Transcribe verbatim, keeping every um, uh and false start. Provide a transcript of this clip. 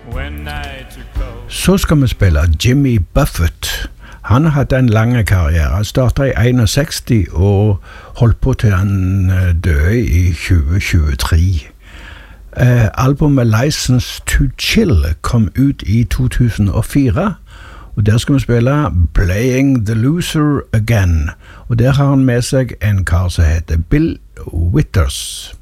Så skal vi spille Jimmy Buffett. Han har hatt en lang karriere. Han startet i enogseksti og holdt på til han døde i tjue tjuetre. Uh, albumet License to Chill kom ut i to tusen og fire, og der skal vi spille Playing the Loser Again. Og der har han med seg en kar som heter Bill Withers.